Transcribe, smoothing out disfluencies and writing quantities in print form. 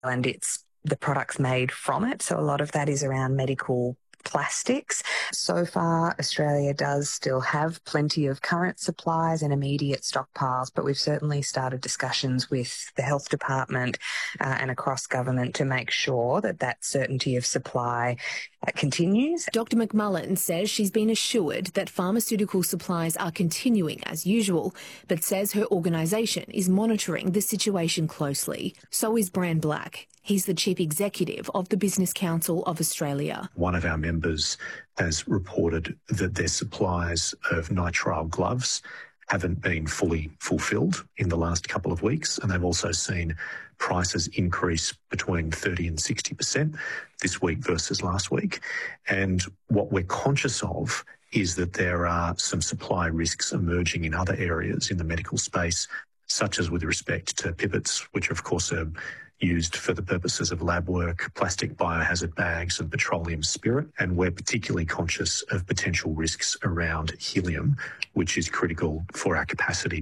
and it's the products made from it. So a lot of that is around medical plastics. So far, Australia does still have plenty of current supplies and immediate stockpiles, but we've certainly started discussions with the Health Department and across government to make sure that that certainty of supply continues. Dr McMullen says she's been assured that pharmaceutical supplies are continuing as usual, but says her organisation is monitoring the situation closely. So is Bran Black. He's the Chief Executive of the Business Council of Australia. One of our members has reported that their supplies of nitrile gloves haven't been fully fulfilled in the last couple of weeks, and they've also seen prices increase between 30 and 60% this week versus last week. And what we're conscious of is that there are some supply risks emerging in other areas in the medical space, such as with respect to pipettes, which of course are used for the purposes of lab work, plastic biohazard bags and petroleum spirit. And we're particularly conscious of potential risks around helium, which is critical for our capacity